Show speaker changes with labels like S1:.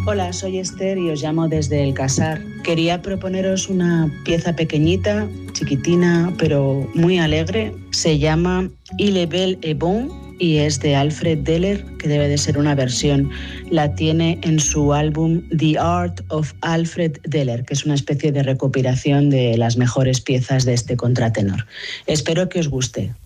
S1: Hola, soy Esther y os llamo desde El Casar. Quería proponeros una pieza pequeñita, chiquitina, pero muy alegre. Se llama Il est bel et bon y es de Alfred Deller, que debe de ser una versión. La tiene en su álbum The Art of Alfred Deller, que es una especie de recopilación de las mejores piezas de este contratenor. Espero que os guste.